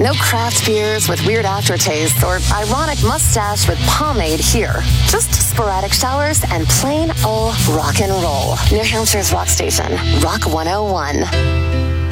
No craft beers with weird aftertastes or ironic mustache with pomade here. Just sporadic showers and plain old rock and roll. New Hampshire's rock station, Rock 101.